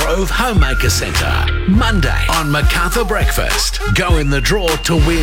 Grove Homemaker Centre. Monday on MacArthur Breakfast. Go in the draw to win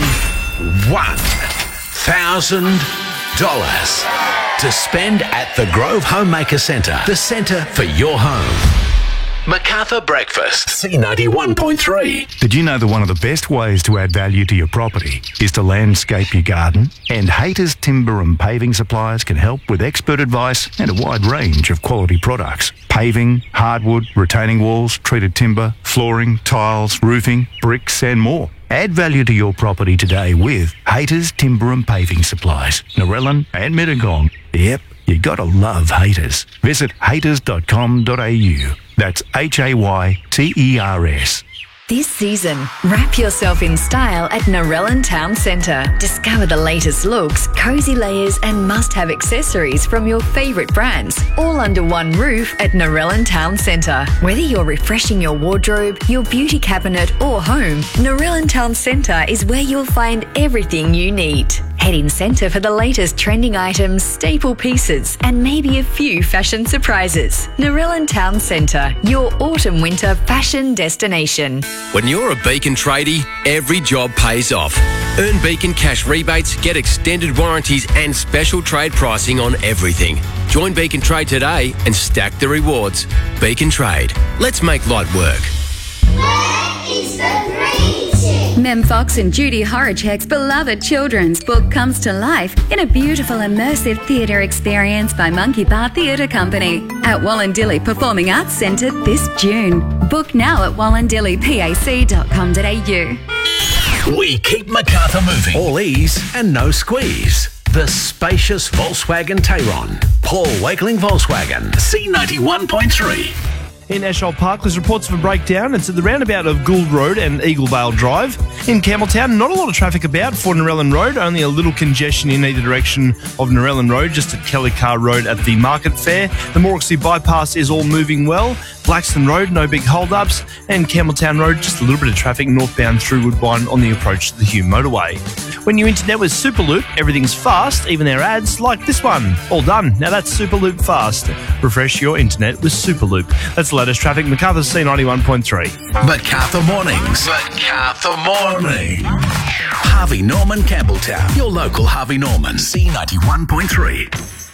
$1,000 to spend at the Grove Homemaker Centre, the centre for your home. MacArthur Breakfast, C91.3. Did you know that one of the best ways to add value to your property is to landscape your garden? And Hayter's Timber and Paving Supplies can help with expert advice and a wide range of quality products. Paving, hardwood, retaining walls, treated timber, flooring, tiles, roofing, bricks and more. Add value to your property today with Hayter's Timber and Paving Supplies, Narellan and Mittagong. Yep, you gotta love Hayter's. Visit hayters.com.au. That's Hayters. This season, wrap yourself in style at Narellan Town Centre. Discover the latest looks, cosy layers and must-have accessories from your favourite brands, all under one roof at Narellan Town Centre. Whether you're refreshing your wardrobe, your beauty cabinet or home, Narellan Town Centre is where you'll find everything you need. Head in centre for the latest trending items, staple pieces and maybe a few fashion surprises. Narellan Town Centre, your autumn-winter fashion destination. When you're a Beacon tradie, every job pays off. Earn Beacon cash rebates, get extended warranties and special trade pricing on everything. Join Beacon Trade today and stack the rewards. Beacon Trade. Let's make light work. Where is the green chick? Mem Fox and Judy Horacek's beloved children's book comes to life in a beautiful immersive theatre experience by Monkey Bar Theatre Company at Wallandilly Performing Arts Centre this June. Book now at wallandillypac.com.au. We keep MacArthur moving. All ease and no squeeze. The spacious Volkswagen Tayron. Paul Wakeling Volkswagen, C91.3. In Ashall Park, there's reports of a breakdown. It's at the roundabout of Gould Road and Eaglevale Drive. In Campbelltown, not a lot of traffic about for Narellan Road, only a little congestion in either direction of Narellan Road, just at Kelly Carr Road at the Market Fair. The Morksey Bypass is all moving well. Blackston Road, no big hold-ups. And Campbelltown Road, just a little bit of traffic northbound through Woodbine on the approach to the Hume Motorway. When you internet with Superloop, everything's fast, even their ads like this one. All done. Now that's Superloop fast. Refresh your internet with Superloop. That's the latest traffic. MacArthur C91.3. MacArthur Mornings. MacArthur Morning. Harvey Norman Campbelltown. Your local Harvey Norman. C91.3.